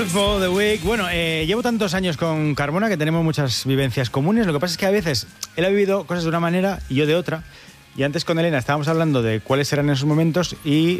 for the Week. Bueno, llevo tantos años con Carmona que tenemos muchas vivencias comunes. Lo que pasa es que a veces él ha vivido cosas de una manera y yo de otra. Y antes con Elena estábamos hablando de cuáles eran esos momentos y...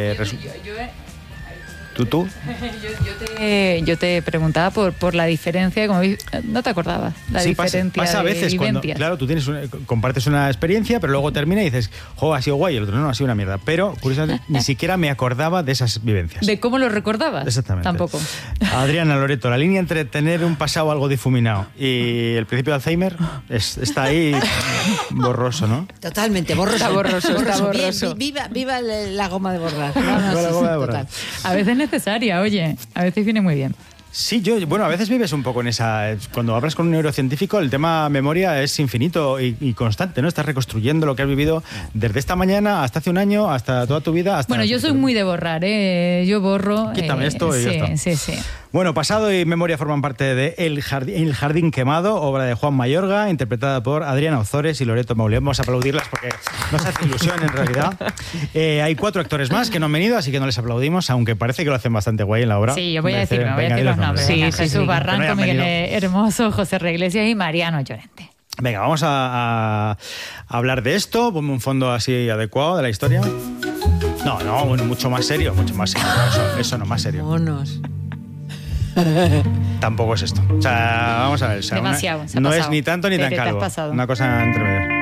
¿Tú? Yo te preguntaba por la diferencia, como no te acordabas, la diferencia pasa a veces de cuando, vivencias. claro, tú compartes una experiencia, pero luego termina y dices, jo, ha sido guay, el otro no, ha sido una mierda. Pero, curiosamente, ni siquiera me acordaba de esas vivencias. ¿De cómo lo recordabas? Exactamente. Tampoco. Adriana Loreto, la línea entre tener un pasado algo difuminado y el principio de Alzheimer está ahí borroso, ¿no? Totalmente, borroso. Está borroso. Viva la goma de borrar. Viva la goma de borrar. A veces es necesaria, oye, a veces viene muy bien. Sí, a veces vives un poco en esa... Cuando hablas con un neurocientífico, el tema memoria es infinito y constante, ¿no? Estás reconstruyendo lo que has vivido desde esta mañana hasta hace un año, hasta toda tu vida. Hasta yo soy muy de borrar, ¿eh? Yo borro... Quítame esto y ya está. Sí. Bueno, pasado y memoria forman parte de El Jardín Quemado, obra de Juan Mayorga, interpretada por Adriana Ozores y Loreto Mauleón. Vamos a aplaudirlas porque nos hace ilusión en realidad. Hay 4 actores más que no han venido, así que no les aplaudimos, aunque parece que lo hacen bastante guay en la obra. Sí, yo voy a decir los nombres. Sí, Jesús Barranco, Miguel Hermoso, José Reiglesias y Mariano Llorente. Venga, vamos a hablar de esto. Ponme un fondo así adecuado de la historia. No, mucho más serio. Eso no, más serio. Monos. Tampoco es esto. O sea, vamos a ver. Demasiado. No es ni tanto ni tan calvo. Una cosa entre medio.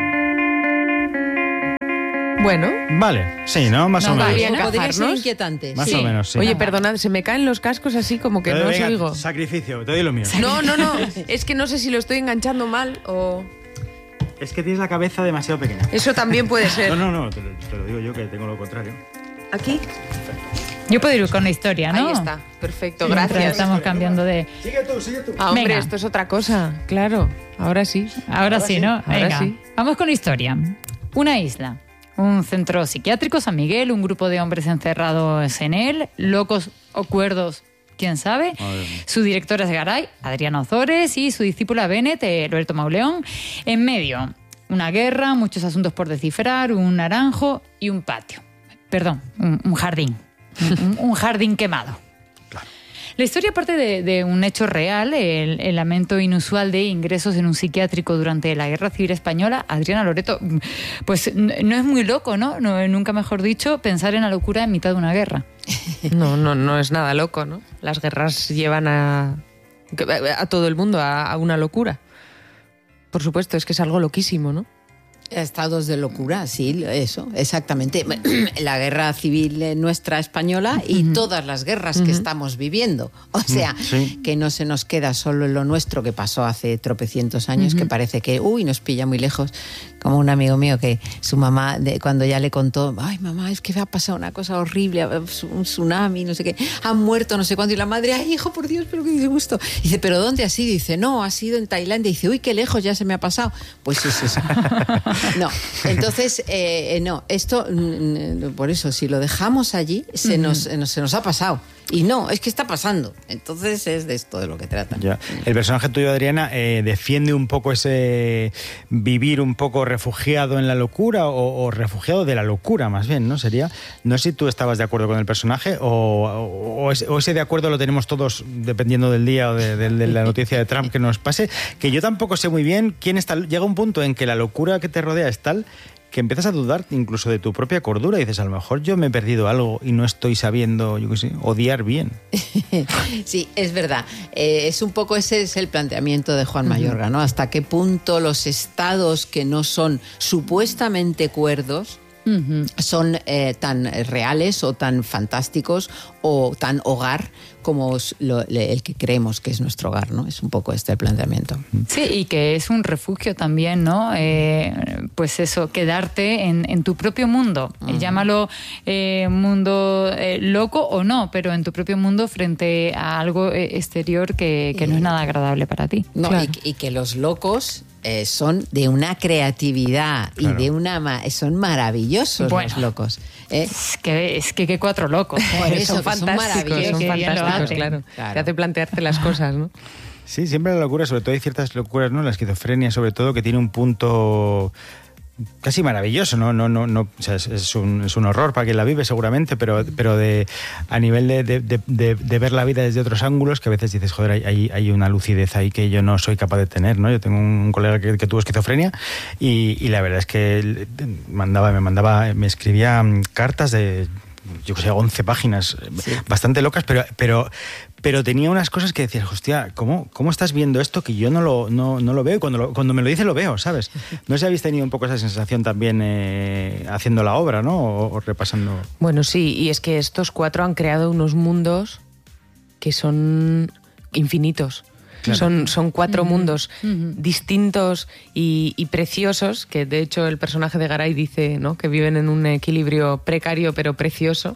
Bueno. Vale, sí, ¿no? Más o menos. Podría ser inquietante. Más o menos, sí. Oye, perdonad, se me caen los cascos así como que no os oigo. Sacrificio, te doy lo mío. No. Es que no sé si lo estoy enganchando mal o... Es que tienes la cabeza demasiado pequeña. Eso también puede ser. No, te lo digo yo que tengo lo contrario. ¿Aquí? Yo puedo ir con la historia, ¿no? Ahí está, perfecto, Mientras gracias. estamos cambiando de... Sigue tú. Ah, hombre, Venga. esto es otra cosa, claro. Ahora sí. Ahora sí, ¿no? Ahora Venga, sí. vamos con historia. Una isla, un centro psiquiátrico, San Miguel, un grupo de hombres encerrados en él, locos o cuerdos, quién sabe. Su directora es Garay, Adriana Ozores, y su discípula Bennett, Loreto Mauleón. En medio, una guerra, muchos asuntos por descifrar, un naranjo y un patio. Perdón, un jardín. Un jardín quemado. Claro. La historia parte de un hecho real, el lamento inusual de ingresos en un psiquiátrico durante la Guerra Civil Española. Adriana Loreto, pues no es muy loco, ¿no? Nunca mejor dicho, pensar en la locura en mitad de una guerra. No es nada loco, ¿no? Las guerras llevan a todo el mundo a una locura. Por supuesto, es que es algo loquísimo, ¿no? Estados de locura, sí, eso, exactamente. La guerra civil nuestra española y todas las guerras que estamos viviendo. O sea, que no se nos queda solo lo nuestro que pasó hace tropecientos años, que parece que, nos pilla muy lejos. Como un amigo mío que su mamá, cuando ya le contó, ay mamá, es que ha pasado una cosa horrible, un tsunami, no sé qué, han muerto no sé cuándo. Y la madre, ay hijo, por Dios, pero qué disgusto. Dice, ¿pero dónde ha sido? Dice, no, ha sido en Tailandia. Dice, uy, qué lejos, ya se me ha pasado. Pues sí. No, entonces, no, esto, por eso, si lo dejamos allí, se nos ha pasado. Y no, es que está pasando. Entonces es de esto de lo que trata. Ya. El personaje tuyo, Adriana, defiende un poco ese vivir un poco refugiado en la locura o refugiado de la locura, más bien, ¿no? Sería. No sé si tú estabas de acuerdo con el personaje o ese de acuerdo lo tenemos todos dependiendo del día o de la noticia de Trump que nos pase, que yo tampoco sé muy bien quién está. Llega un punto en que la locura que te rodea es tal que empiezas a dudar incluso de tu propia cordura y dices, a lo mejor yo me he perdido algo y no estoy sabiendo, yo qué sé, odiar bien. Sí, es verdad. Es un poco ese es el planteamiento de Juan Mayorga, ¿no? Hasta qué punto los estados que no son supuestamente cuerdos son tan reales o tan fantásticos o tan hogar como el que creemos que es nuestro hogar, ¿no? Es un poco este el planteamiento. Sí, y que es un refugio también, ¿no? Pues eso, quedarte en tu propio mundo. Llámalo mundo loco o no, pero en tu propio mundo frente a algo exterior que no es nada agradable para ti. No, claro. y que los locos son de una creatividad y de son maravillosos los locos. Es que 4 locos. Son fantásticos. Son fantásticos, claro. Te hace plantearte las cosas, ¿no? Sí, siempre la locura, sobre todo hay ciertas locuras, ¿no? La esquizofrenia, sobre todo, que tiene un punto casi maravilloso, no, o sea, es un horror para quien la vive seguramente, pero a nivel de ver la vida desde otros ángulos, que a veces dices, joder, hay una lucidez ahí que yo no soy capaz de tener, ¿no? Yo tengo un colega que tuvo esquizofrenia y la verdad es que me escribía cartas de, yo que sé, 11 páginas, sí, bastante locas, pero tenía unas cosas que decías, hostia, ¿cómo estás viendo esto que yo no lo veo? Cuando me lo dice lo veo, ¿sabes? No sé si habéis tenido un poco esa sensación también haciendo la obra, ¿no? O repasando. Bueno, sí, y es que estos 4 han creado unos mundos que son infinitos. Claro. Son 4 mundos distintos y preciosos, que de hecho el personaje de Garay dice, ¿no?, que viven en un equilibrio precario pero precioso.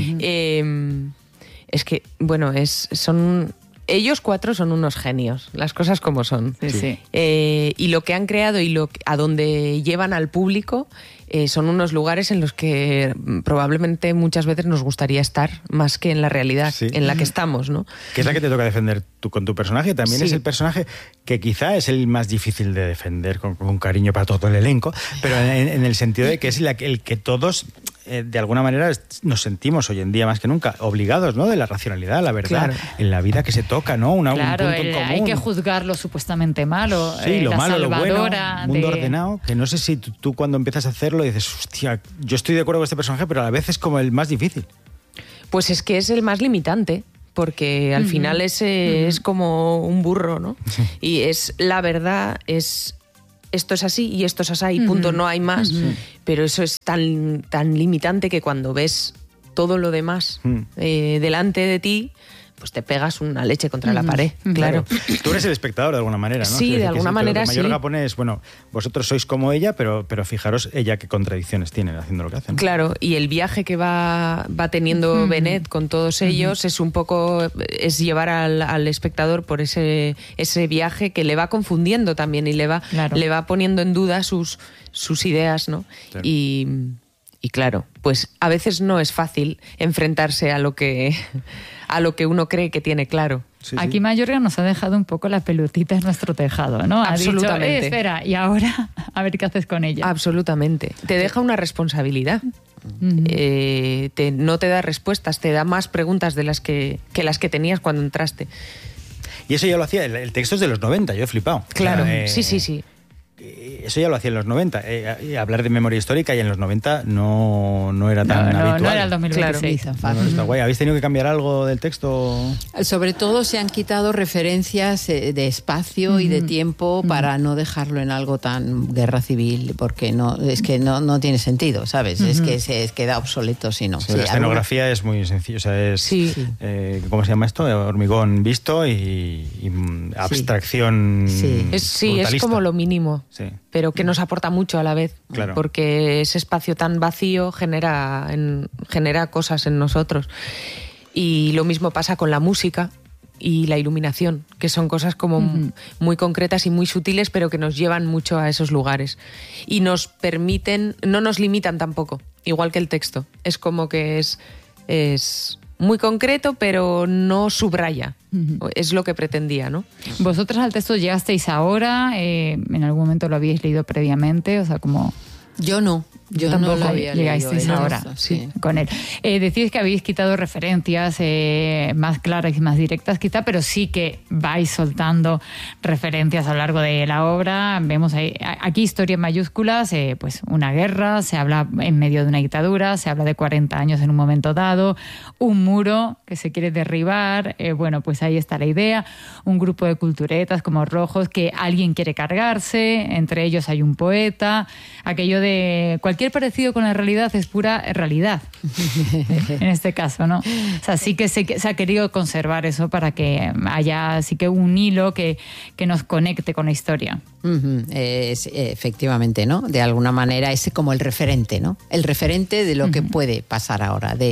Es que, bueno, ellos 4 son unos genios, las cosas como son. Sí, sí. Y lo que han creado y a donde llevan al público son unos lugares en los que probablemente muchas veces nos gustaría estar más que en la realidad, sí, en la que estamos, ¿no? Que es la que te toca defender tú con tu personaje. También sí, es el personaje que quizá es el más difícil de defender con cariño para todo el elenco, pero en el sentido de que es el que todos de alguna manera nos sentimos hoy en día más que nunca obligados, ¿no?, de la racionalidad, la verdad, claro, en la vida que se toca, ¿no? Claro, un punto en común. Hay que juzgar lo supuestamente malo, sí, lo la malo, lo bueno, mundo de... ordenado, que no sé si tú cuando empiezas a hacerlo dices, hostia, yo estoy de acuerdo con este personaje, pero a la vez es como el más difícil. Pues es que es el más limitante, porque al final es como un burro, ¿no? Sí. Y es la verdad, esto es así y esto es así y punto, no hay más. Pero eso es tan limitante que cuando ves todo lo demás delante de ti, pues te pegas una leche contra la pared, claro. Tú eres el espectador de alguna manera, ¿no? Sí, de alguna manera sí. Mayorga pone es, bueno, vosotros sois como ella, pero fijaros ella qué contradicciones tiene haciendo lo que hacen. Claro, y el viaje que va teniendo Benet con todos ellos es llevar al espectador por ese viaje que le va confundiendo también y le va poniendo en duda sus ideas, ¿no? Sí. Y claro, pues a veces no es fácil enfrentarse a lo que uno cree que tiene claro. Sí, aquí sí. Mayorga nos ha dejado un poco la pelotita en nuestro tejado, ¿no? Absolutamente. Ha dicho, espera, y ahora a ver qué haces con ella. Absolutamente. Te deja una responsabilidad. No te da respuestas, te da más preguntas de las que tenías cuando entraste. Y eso ya lo hacía, el texto es de los 90, yo he flipado. Claro, sí. Eso ya lo hacía en los 90. Hablar de memoria histórica y en los 90 no era tan habitual. No era el 2026. Claro. Está guay. ¿Habéis tenido que cambiar algo del texto? Sobre todo se han quitado referencias de espacio y de tiempo para no dejarlo en algo tan guerra civil, porque es que no tiene sentido, ¿sabes? Es que se queda obsoleto si no. Sí, la escenografía es muy sencilla. O sea, es, ¿cómo se llama esto? Hormigón visto y abstracción. Sí, es como lo mínimo. Sí. Pero que nos aporta mucho a la vez, claro, porque ese espacio tan vacío genera cosas en nosotros. Y lo mismo pasa con la música y la iluminación, que son cosas como muy concretas y muy sutiles, pero que nos llevan mucho a esos lugares. Y nos permiten, no nos limitan tampoco, igual que el texto. Es como que es muy concreto, pero no subraya. Es lo que pretendía, ¿no? ¿Vosotras al texto llegasteis ahora? ¿En algún momento lo habíais leído previamente? O sea, como... Yo no. Yo tampoco no lo había llegasteis leído ahora sí. con él. Decís que habéis quitado referencias más claras y más directas quizá, pero sí que vais soltando referencias a lo largo de la obra. Vemos aquí historia en mayúsculas, pues una guerra, se habla en medio de una dictadura, se habla de 40 años en un momento dado, un muro que se quiere derribar, bueno, pues ahí está la idea, un grupo de culturetas como rojos que alguien quiere cargarse, entre ellos hay un poeta, aquello de cualquier parecido con la realidad es pura realidad, en este caso, ¿no? O sea, sí que se ha querido conservar eso para que haya sí que un hilo que nos conecte con la historia. Efectivamente, ¿no? De alguna manera es como el referente, ¿no? El referente de lo que puede pasar ahora, de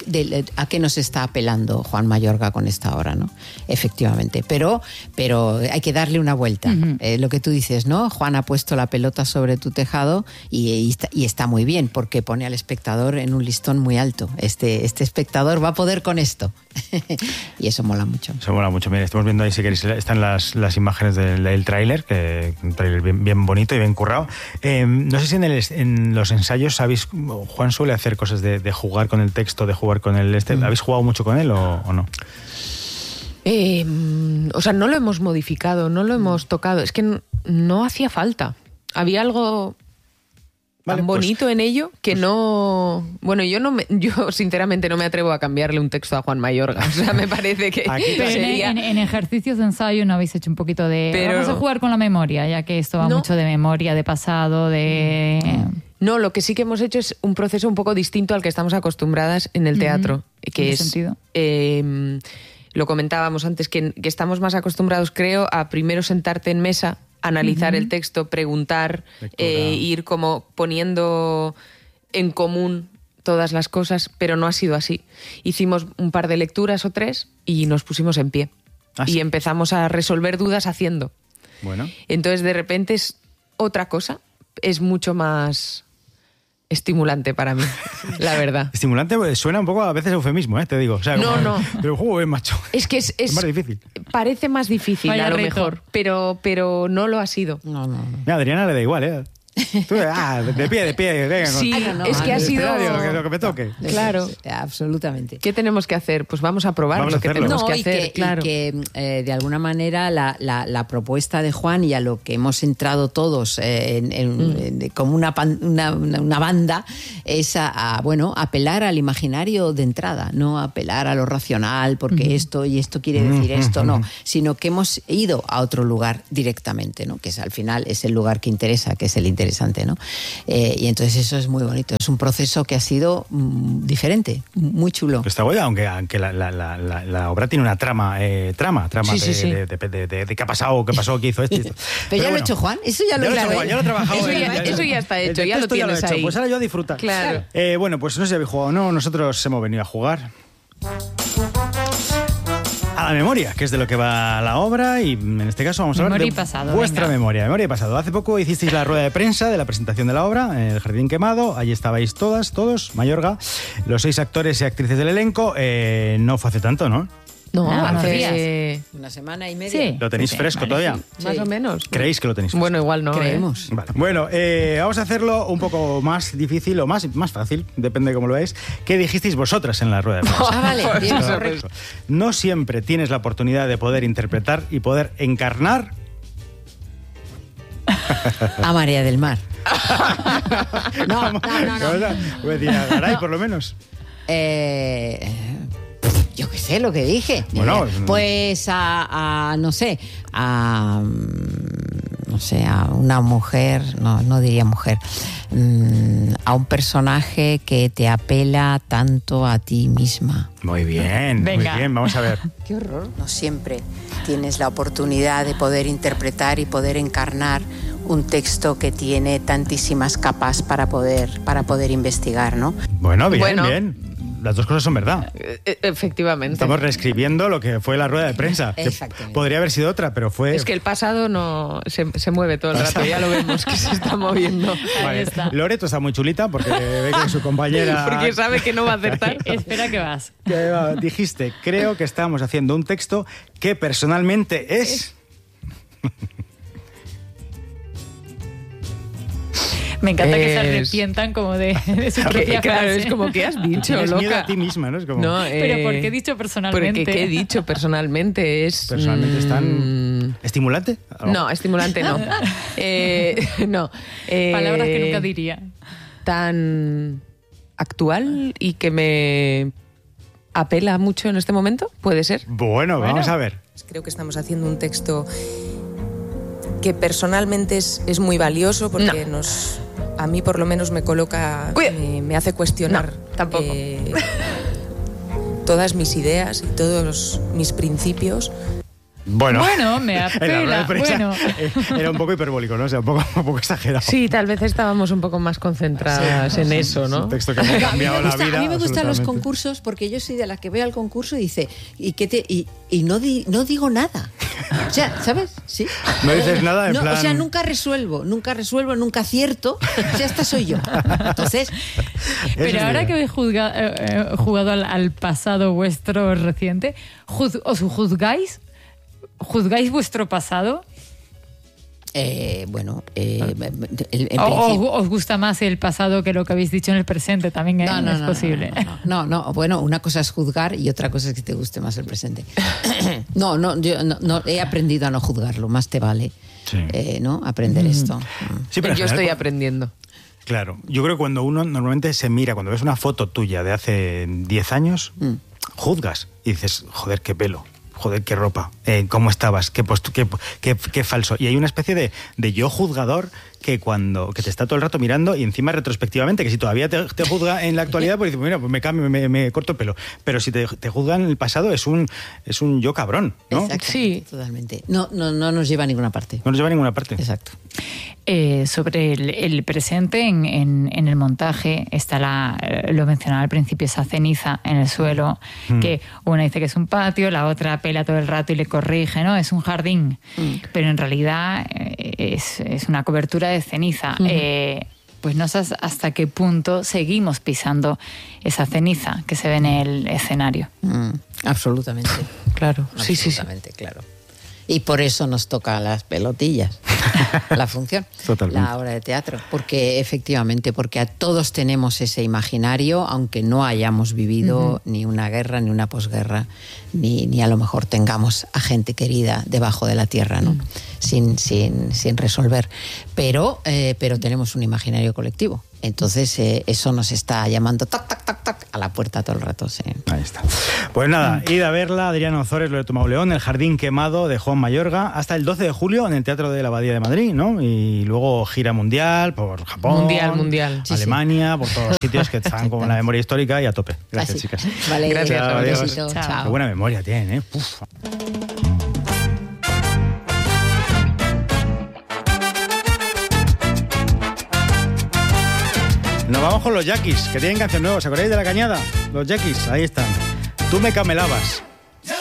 a qué nos está apelando Juan Mayorga con esta obra, ¿no? Efectivamente, pero hay que darle una vuelta. Lo que tú dices, ¿no? Juan ha puesto la pelota sobre tu tejado y está muy bien, porque pone al espectador en un listón muy alto. Este espectador va a poder con esto. Y eso mola mucho. Eso mola mucho. Mira, estamos viendo ahí, si queréis, están las imágenes del tráiler, que un tráiler bien bonito y bien currado. No sé si en los ensayos Juan suele hacer cosas de jugar con el texto, de jugar con el ¿Habéis jugado mucho con él o no? O sea, no lo hemos modificado, no lo hemos tocado. Es que no hacía falta. Había algo tan bonito en ello que no... Bueno, yo sinceramente no me atrevo a cambiarle un texto a Juan Mayorga. O sea, me parece que sería... en ejercicios de ensayo no habéis hecho un poquito de... Vamos a jugar con la memoria, ya que esto va mucho de memoria, de pasado, de... No, lo que sí que hemos hecho es un proceso un poco distinto al que estamos acostumbradas en el teatro. Que es... sentido? Lo comentábamos antes, que estamos más acostumbrados, creo, a primero sentarte en mesa, analizar el texto, preguntar, ir como poniendo en común todas las cosas, pero no ha sido así. Hicimos un par de lecturas o 3 y nos pusimos en pie. Y empezamos a resolver dudas haciendo. Bueno. Entonces, de repente es otra cosa, es mucho más... estimulante para mí, la verdad. Estimulante suena un poco a veces eufemismo, te digo. O sea, no. Pero el juego es macho. Es que es más difícil. Parece más difícil a lo mejor, pero no lo ha sido. No. Mira, a Adriana le da igual, Tú, de pie, venga. Sí, es que ha sido... Lo que me toque. Claro. Absolutamente. ¿Qué tenemos que hacer? Pues vamos a probar lo que tenemos que hacer. Claro. Y que de alguna manera la propuesta de Juan y a lo que hemos entrado todos como una banda es a apelar al imaginario de entrada, no apelar a lo racional porque esto quiere decir esto, no, sino que hemos ido a otro lugar directamente, ¿no? Que al final es el lugar que interesa, que es el interesante, ¿no? Y entonces eso es muy bonito. Es un proceso que ha sido diferente, muy chulo. Está guay, aunque la obra tiene una trama de qué ha pasado, qué hizo esto. Pero ya lo ha hecho Juan, eso ya lo he hecho. Ya lo he trabajado. Eso ya está hecho, ya lo tienes ahí. Pues ahora yo a disfrutar. Claro. Bueno, pues no sé si habéis jugado o no, nosotros hemos venido a jugar a la memoria, que es de lo que va la obra, y en este caso vamos a hablar de vuestra memoria y pasado. Hace poco hicisteis la rueda de prensa de la presentación de la obra en el Jardín Quemado, allí estabais todos, Mayorga, los 6 actores y actrices del elenco. No fue hace tanto, ¿no? No, hace una semana y media. Sí. ¿Lo tenéis fresco todavía? Sí. Más o menos. ¿Creéis que lo tenéis fresco? Bueno, igual no. Creemos. Vale. Bueno, vamos a hacerlo un poco más difícil o más fácil, depende de cómo lo veáis. ¿Qué dijisteis vosotras en la rueda de prensa? Vale, bien, correcto. No siempre tienes la oportunidad de poder interpretar y poder encarnar a María del Mar. No. Pues decía Garay, por lo menos. Yo qué sé lo que dije. Bueno, pues a una mujer, no diría mujer, a un personaje que te apela tanto a ti misma. Muy bien, venga. Muy bien, vamos a ver. Qué horror. No siempre tienes la oportunidad de poder interpretar y poder encarnar un texto que tiene tantísimas capas para poder investigar, ¿no? Bueno, bien. Las dos cosas son verdad. Efectivamente. Estamos reescribiendo lo que fue la rueda de prensa. Exactamente. Podría haber sido otra, pero fue... Es que el pasado no se mueve todo el rato, ya lo vemos que se está moviendo. Vale. Está. Loreto está muy chulita porque ve que su compañera... Porque sabe que no va a acertar. Espera que vas. Dijiste, creo que estamos haciendo un texto que personalmente es... Me encanta que se arrepientan como de su propia claro, frase. Es como, ¿qué has dicho, Tienes loca? miedo a ti misma, ¿no? Es como... No, ¿pero por qué he dicho personalmente? Porque ¿qué he dicho personalmente? Personalmente es tan... ¿Estimulante? No, estimulante no. No. Palabras que nunca diría. Tan actual y que me apela mucho en este momento, ¿puede ser? Bueno, vamos a ver. Creo que estamos haciendo un texto que personalmente es muy valioso porque a mí por lo menos me coloca, me hace cuestionar tampoco. Todas mis ideas y todos mis principios. Bueno, me apela. Bueno. Era un poco hiperbólico, ¿no? O sea, un poco exagerado. Sí, tal vez estábamos un poco más concentradas en eso, ¿no? Es un texto que me ha cambiado la vida. A mí me gustan los concursos porque yo soy de la que voy al concurso y dice, y no digo nada. O sea, ¿sabes? Sí. No dices nada en plan... O sea, nunca resuelvo, nunca acierto. O sea, esta soy yo. Entonces... Pero ahora que habéis jugado al pasado vuestro reciente, ¿os juzgáis? ¿Juzgáis vuestro pasado? ¿Os gusta más el pasado que lo que habéis dicho en el presente? También es posible. No. Bueno, una cosa es juzgar y otra cosa es que te guste más el presente. Yo no he aprendido a no juzgarlo, más te vale, ¿no? Aprender esto. Sí, pero yo estoy aprendiendo. Claro, yo creo que cuando uno normalmente se mira, cuando ves una foto tuya de hace 10 años, juzgas y dices, joder, qué pelo. Joder, qué ropa, cómo estabas, qué falso. Y hay una especie de yo juzgador que te está todo el rato mirando y encima retrospectivamente, que si todavía te juzga en la actualidad, pues dices, mira, pues me cambio, me corto el pelo. Pero si te juzga en el pasado es un yo cabrón, ¿no? Exacto, sí. Totalmente. No nos lleva a ninguna parte. No nos lleva a ninguna parte. Exacto. Sobre el presente, en el montaje está lo mencionaba al principio, esa ceniza en el suelo, que una dice que es un patio, la otra pela todo el rato y le corrige, ¿no? Es un jardín, pero en realidad es una cobertura de ceniza. Pues no sé hasta qué punto seguimos pisando esa ceniza que se ve en el escenario. Absolutamente. Claro. Absolutamente, claro. Y por eso nos toca las pelotillas, la función, la obra de teatro. Porque efectivamente, porque a todos tenemos ese imaginario, aunque no hayamos vivido ni una guerra, ni una posguerra, ni a lo mejor tengamos a gente querida debajo de la tierra, ¿no? Sin resolver. Pero tenemos un imaginario colectivo. Entonces eso nos está llamando tac, tac, tac, tac a la puerta todo el rato. Sí. Ahí está. Pues nada, id a verla, Adriana Ozores, Loreto Mauleón, El Jardín Quemado de Juan Mayorga, hasta el 12 de julio en el Teatro de la Abadía de Madrid, ¿no? Y luego gira mundial por Japón, mundial. Alemania, por todos los sitios que están con la memoria histórica y a tope. Gracias, chicas. Vale, gracias. Adiós. Chao. Qué buena memoria tienen, ¿eh? Uf. Nos vamos con los Yaquis, que tienen canción nueva. ¿Os acordáis de La Cañada? Los Yaquis, ahí están. Tú me camelabas.